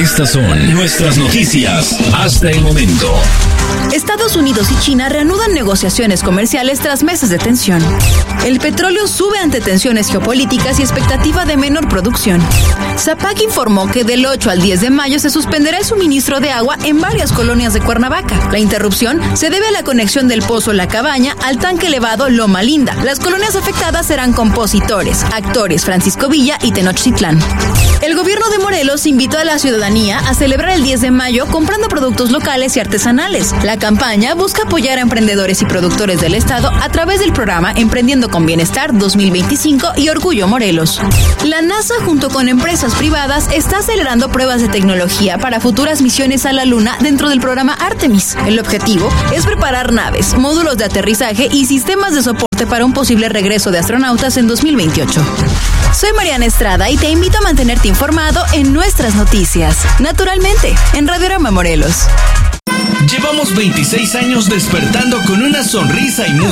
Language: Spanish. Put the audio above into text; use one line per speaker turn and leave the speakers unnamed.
Estas son nuestras noticias hasta el momento.
Estados Unidos y China reanudan negociaciones comerciales tras meses de tensión. El petróleo sube ante tensiones geopolíticas y expectativa de menor producción. Zapac informó que del 8 al 10 de mayo se suspenderá el suministro de agua en varias colonias de Cuernavaca. La interrupción se debe a la conexión del pozo La Cabaña al tanque elevado Loma Linda. Las colonias afectadas serán compositores, actores Francisco Villa y Tenochtitlán. El gobierno de Morelos invitó a la ciudadanía a celebrar el 10 de mayo comprando productos locales y artesanales. La campaña busca apoyar a emprendedores y productores del estado a través del programa Emprendiendo con Bienestar 2025 y Orgullo Morelos. La NASA, junto con empresas privadas, está acelerando pruebas de tecnología para futuras misiones a la Luna dentro del programa Artemis. El objetivo es preparar naves, módulos de aterrizaje y sistemas de soporte para un posible regreso de astronautas en 2028. Soy Mariana Estrada y te invito a mantenerte informado en nuestras noticias. Naturalmente, en Radiorama Morelos.
Llevamos 26 años despertando con una sonrisa y música.